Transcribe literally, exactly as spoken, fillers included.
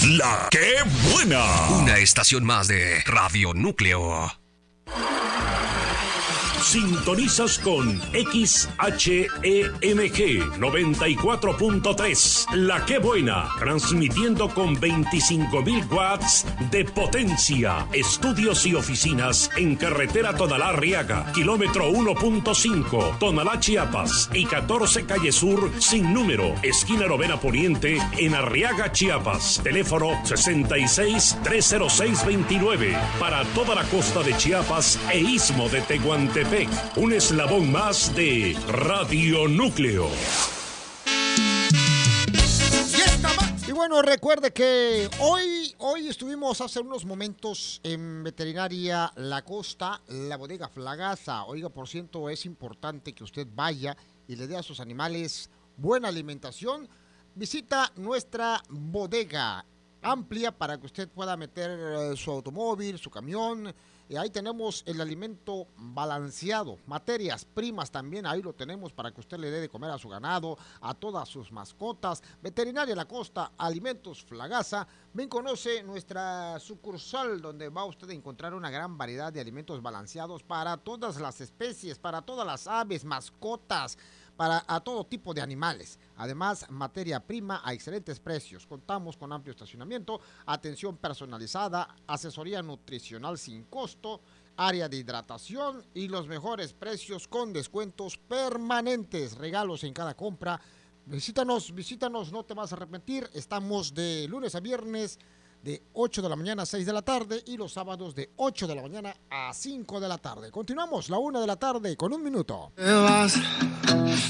La que buena. Una estación más de Radio Núcleo. Sintonizas con X H E M G noventa y cuatro punto tres. La que buena. Transmitiendo con veinticinco mil watts de potencia. Estudios y oficinas en carretera Tonalá-Arriaga, kilómetro uno punto cinco, Tonalá, Chiapas. Y catorce Calle Sur, sin número, esquina Novena Poniente, en Arriaga, Chiapas. Teléfono sesenta y seis, trescientos seis, veintinueve. Para toda la costa de Chiapas e istmo de Tehuantepec. Un eslabón más de Radio Núcleo. Y bueno, recuerde que hoy, hoy estuvimos hace unos momentos en Veterinaria La Costa, la bodega Flagaza. Oiga, por ciento, es importante que usted vaya y le dé a sus animales buena alimentación. Visita nuestra bodega amplia para que usted pueda meter uh, su automóvil, su camión. Y ahí tenemos el alimento balanceado, materias primas también, ahí lo tenemos para que usted le dé de comer a su ganado, a todas sus mascotas. Veterinaria La Costa, Alimentos Flagaza. Ven, conoce nuestra sucursal donde va usted a encontrar una gran variedad de alimentos balanceados para todas las especies, para todas las aves, mascotas, para a todo tipo de animales. Además, materia prima a excelentes precios. Contamos con amplio estacionamiento, atención personalizada, asesoría nutricional sin costo, área de hidratación y los mejores precios con descuentos permanentes. Regalos en cada compra. Visítanos, visítanos, no te vas a arrepentir. Estamos de lunes a viernes de ocho de la mañana a seis de la tarde y los sábados de ocho de la mañana a cinco de la tarde. Continuamos la una de la tarde con un minuto.